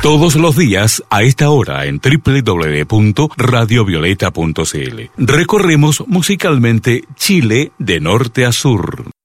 Todos los días a esta hora en www.radiovioleta.cl. Recorremos musicalmente Chile de norte a sur.